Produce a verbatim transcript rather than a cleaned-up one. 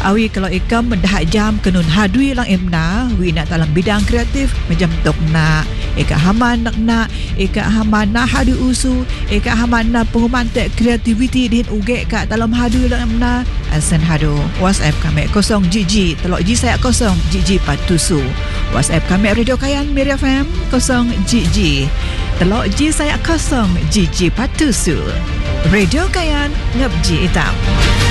Awi kalau ikam mendahat jam kenun hadui lang imna, wi nak dalam bidang kreatif macam tok nak eka haman nak nak eka haman na hadu usu eka haman na pengumantek kreativiti din uge kat dalam hadu lang imna asan hadu WhatsApp kami kosong jiji telok ji saya kosong jiji patusu WhatsApp kami Radio Kayan Miri F M kosong jiji telok ji saya kosong jiji patusu Radio Kayan ngabji hitam.